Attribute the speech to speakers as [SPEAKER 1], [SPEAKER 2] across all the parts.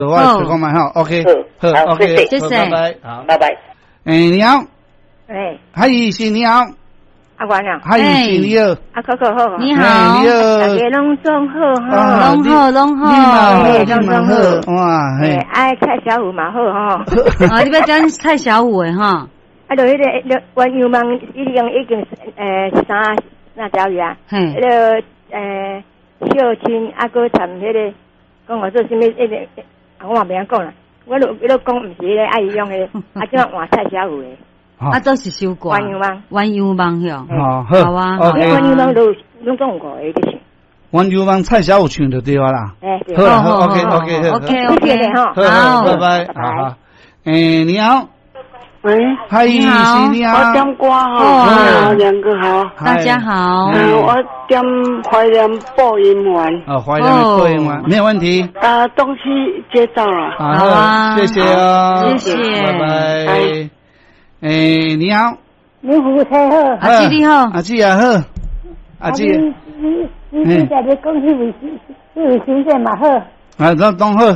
[SPEAKER 1] 我来找看卖哈 ，OK， 好 ，OK，
[SPEAKER 2] 谢谢，
[SPEAKER 1] 拜拜，好，
[SPEAKER 3] 拜拜。
[SPEAKER 1] 你好，
[SPEAKER 4] 嗨，
[SPEAKER 1] 你好，
[SPEAKER 4] 阿官啊，
[SPEAKER 1] 嗨，你好，
[SPEAKER 4] 阿可可好，
[SPEAKER 2] 你好，
[SPEAKER 1] 你好，
[SPEAKER 4] 大家拢总好
[SPEAKER 2] 哈，拢好，
[SPEAKER 1] 你嘛好，哇，嘿，
[SPEAKER 4] 爱蔡小虎嘛好哈，
[SPEAKER 2] 啊，你要讲蔡小虎的哈，
[SPEAKER 4] 啊，就迄个原油网已经三条鱼啊，迄个孝亲啊，搁谈迄个讲我做什么迄个，我嘛袂晓讲啦，我都讲毋是咧爱用的，啊，即换蔡小虎的。
[SPEAKER 2] 啊，都是收过。
[SPEAKER 4] 原
[SPEAKER 2] 油网哟。
[SPEAKER 1] 好
[SPEAKER 2] 啊。
[SPEAKER 4] 原油网都拢总过的就是。
[SPEAKER 1] 原油网蔡小虎唱就对啦。好啦，好 ，OK， 好，拜拜，好。你好。
[SPEAKER 5] 喂，
[SPEAKER 1] 嗨，你好。
[SPEAKER 5] 我点歌哈，两个好。
[SPEAKER 2] 大家好。
[SPEAKER 5] 我点怀念播音员。
[SPEAKER 1] 怀念播音员，没有问题。
[SPEAKER 5] 东西接到了。
[SPEAKER 2] 好啊，
[SPEAKER 1] 谢谢哦，
[SPEAKER 2] 谢谢，
[SPEAKER 1] 拜拜。你好，
[SPEAKER 4] 你夫妻好，
[SPEAKER 2] 阿姊你好，
[SPEAKER 1] 阿姊也好，阿姊，
[SPEAKER 4] 你现在咧讲迄位先生嘛好，
[SPEAKER 1] 拢好，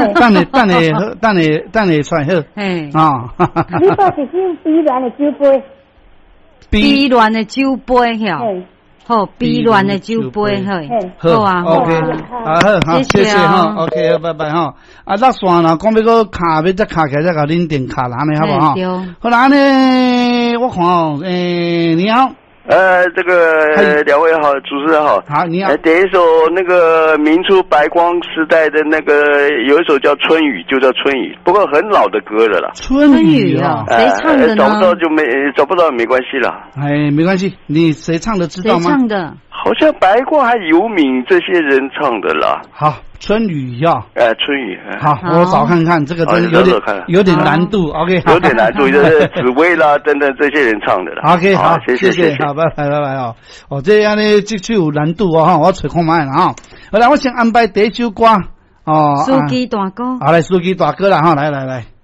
[SPEAKER 1] 等下出好，
[SPEAKER 4] 你倒是种碧蓝的酒杯，
[SPEAKER 2] 碧蓝的酒杯嗬，好，碧蓝的酒杯好啊
[SPEAKER 1] ，OK， 好，谢谢哈 ，OK， 好，拜拜哈。啊，那算了，讲要个卡，要再卡起来再甲恁电卡啦，呢好不好？好啦，呢，我看哦，你好。
[SPEAKER 6] 这个两位好，主持人好。
[SPEAKER 1] 好，你好。
[SPEAKER 6] 点一首那个民初白光时代的那个，有一首叫《春雨》，就叫《春雨》，不过很老的歌了啦。
[SPEAKER 1] 春雨啊，
[SPEAKER 2] 谁唱的呢？
[SPEAKER 6] 找不到没关系啦。
[SPEAKER 1] 没关系，你谁唱的知道吗？
[SPEAKER 2] 谁唱的？
[SPEAKER 6] 好像白光还有敏这些人唱的啦。
[SPEAKER 1] 好，春雨呀。
[SPEAKER 6] 春雨。
[SPEAKER 1] 好，我找看看，这个真有点难度。OK，
[SPEAKER 6] 有点难度，就是紫薇啦等等这些人唱的啦。
[SPEAKER 1] OK， 好，谢谢，好，拜拜哦。这样呢，就有难度哦，我找看卖啦哈。好来，我先安排第一首歌哦。
[SPEAKER 2] 司机大哥。
[SPEAKER 1] 好来，司机大哥啦哈，来。